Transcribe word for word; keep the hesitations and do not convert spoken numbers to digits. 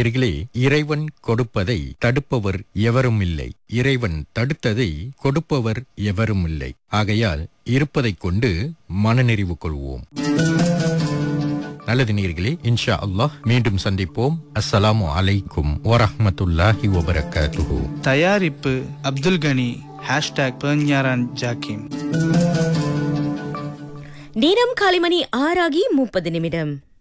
நேயர்களே, இறைவன் கொடுப்பதை தடுப்பவர் எவரும் இல்லை, இறைவன் தடுத்ததை கொடுப்பவர் எவரும் இல்லை. ஆகையால் இருப்பதைக் கொண்டு மனநிறைவு கொள்வோம். நல்லது நேயர்களே, இன்ஷா அல்லாஹ் மீண்டும் சந்திப்போம். அஸ்ஸலாமு அலைக்கும் வரஹ்மத்துல்லாஹி வபரகாத்துஹு. தயாரிப்பு அப்துல் கனி. ஹேஷ்டாக் பெர்ஞாரான் ஜாக்கிம். நேரம் காலை மணி ஆறாகி முப்பது நிமிடம்.